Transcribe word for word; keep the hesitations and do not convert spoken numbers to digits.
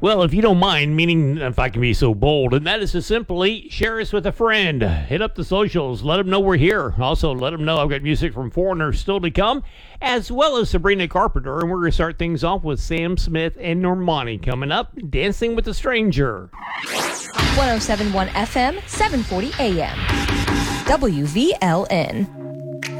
Well, if you don't mind, meaning if I can be so bold, and that is to simply share us with a friend. Hit up the socials. Let them know we're here. Also, let them know I've got music from Foreigner still to come, as well as Sabrina Carpenter. And we're going to start things off with Sam Smith and Normani coming up, Dancing with a Stranger. one oh seven point one F M, seven forty A M. W V L N.